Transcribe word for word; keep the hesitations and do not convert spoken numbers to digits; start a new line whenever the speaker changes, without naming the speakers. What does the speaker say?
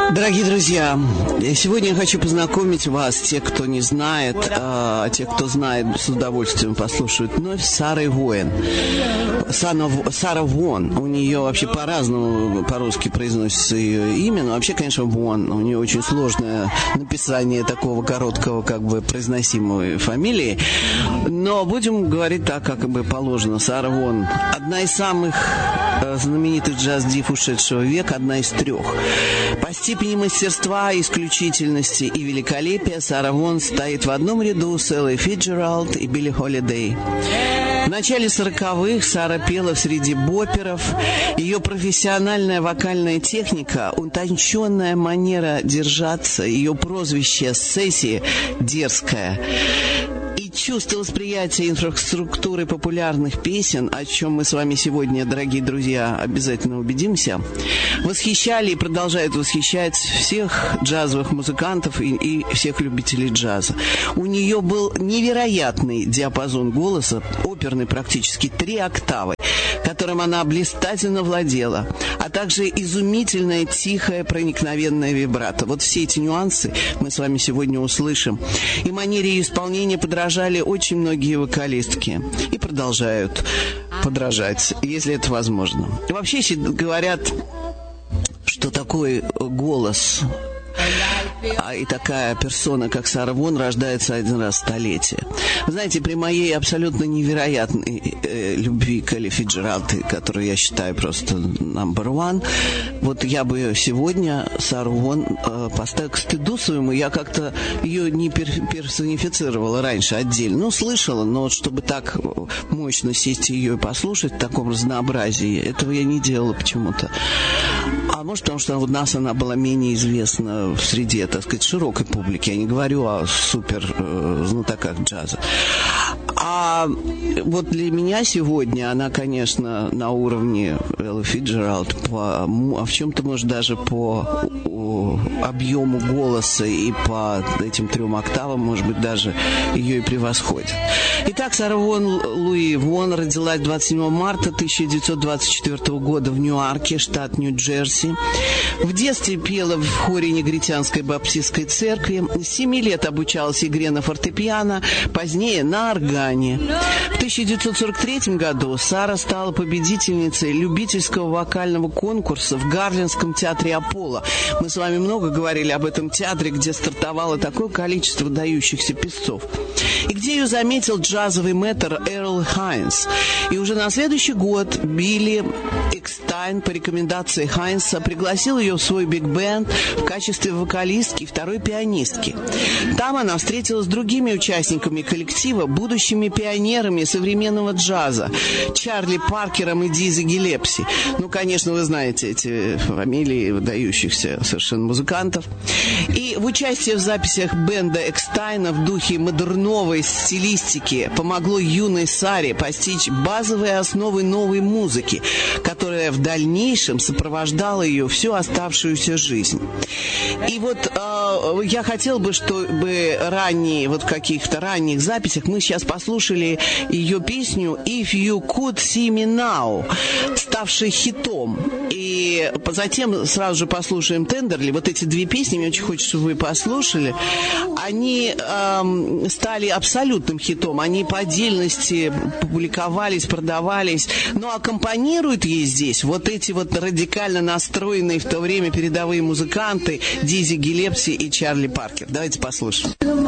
Дорогие друзья, сегодня я хочу познакомить вас, те, кто не знает, а те, кто знает, с удовольствием послушают вновь, с Сарой Воэн. Сара Вон, у нее вообще по-разному по-русски произносится ее имя, но вообще, конечно, Вон, у нее очень сложное написание такого короткого, как бы, произносимой фамилии, но будем говорить так, как бы положено. Сара Вон, одна из самых знаменитых джаз-див ушедшего века, одна из трех. По степени мастерства, исключительности и великолепия Сара Вон стоит в одном ряду с Эллой Фицджеральд и Билли Холидей. В начале сороковых Сара пела в среде бопперов. Ее профессиональная вокальная техника, утонченная манера держаться, ее прозвище «Сесси» дерзкая, и чувство восприятия инфраструктуры популярных песен, о чем мы с вами сегодня, дорогие друзья, обязательно убедимся, восхищали и продолжают восхищать всех джазовых музыкантов и, и всех любителей джаза. У нее был невероятный диапазон голоса, оперный практически три октавы, которым она блистательно владела, а также изумительное, тихое, проникновенное вибрато. Вот все эти нюансы мы с вами сегодня услышим. И манере ее исполнения подражали очень многие вокалистки. И продолжают подражать, если это возможно. И вообще говорят, что такой голос а и такая персона, как Сара Вон, рождается один раз в столетие. Вы знаете, при моей абсолютно невероятной э, любви к Элли Фицджеральд, которую я считаю просто number one, вот я бы ее сегодня, Сару Вон, э, поставила к стыду своему. Я как-то ее не пер- персонифицировала раньше отдельно. Ну, слышала, но вот чтобы так мощно сесть ее и послушать в таком разнообразии, этого я не делала почему-то. А может, потому что у нас она была менее известна в среде, так сказать, широкой публики. Я не говорю о супер э, знатоках джаза. А вот для меня сегодня она, конечно, на уровне Эллы Фицджеральд, по, а в чем-то, может, даже по о, объему голоса и по этим трем октавам, может быть, даже ее и превосходит. Итак, Сара Вон Луи Вон родилась двадцать седьмого марта тысяча девятьсот двадцать четвёртого года в Ньюарке, штат Нью-Джерси. В детстве пела в хоре негритянской баптистской церкви. С семи лет обучалась игре на фортепиано, позднее на органе. В тысяча девятьсот сорок третьем году Сара стала победительницей любительского вокального конкурса в Гарлемском театре Аполло. Мы с вами много говорили об этом театре, где стартовало такое количество выдающихся певцов. И где ее заметил джазовый мэтр Эрл Хайнс. И уже на следующий год Билли Экстайн по рекомендации Хайнса пригласил ее в свой биг-бенд в качестве вокалистки и второй пианистки. Там она встретилась с другими участниками коллектива, будущими пионерами современного джаза, Чарли Паркером и Дизи Гиллеспи. Ну, конечно, вы знаете эти фамилии выдающихся совершенно музыкантов. И в участии в записях бенда Экстайна в духе модерновой стилистики помогло юной Саре постичь базовые основы новой музыки, которая в дальнейшем сопровождала ее всю оставшуюся жизнь. И вот э, я хотел бы, чтобы ранние, вот в каких-то ранних записях мы сейчас послушали ее песню «If You Could See Me Now», ставшей хитом. И затем сразу же послушаем «Тендерли». Вот эти две песни, мне очень хочется, чтобы вы послушали. Они э, стали абсолютным хитом. Они по отдельности публиковались, продавались. Но аккомпанируют ей здесь вот эти вот радикально настроенные в то время передовые музыканты Дизи Гиллеспи и Чарли Паркер. Давайте послушаем.